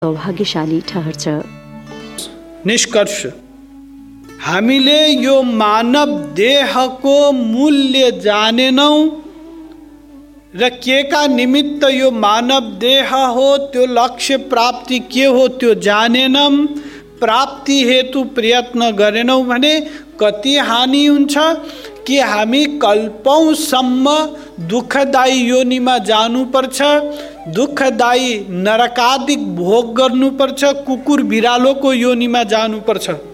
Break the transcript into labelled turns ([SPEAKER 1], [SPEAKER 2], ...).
[SPEAKER 1] सौभाग्यशाली ठहर्छ।
[SPEAKER 2] निष्कर्ष, हामीले यो मानव देहको मूल्य जानेनौँ र के का निमित्त यो मानव देह हो, त्यो लक्ष्य प्राप्ति के हो त्यो जानेनौँ, प्राप्ति हेतु प्रयत्न गरेनौँ भने कति हानि हुन्छ कि हामी कल्पौँसम्म दुःखदायी योनिमा जानुपर्छ, दुःखदायी नरकादिक भोग गर्नुपर्छ, कुकुर बिरालोको योनिमा जानुपर्छ।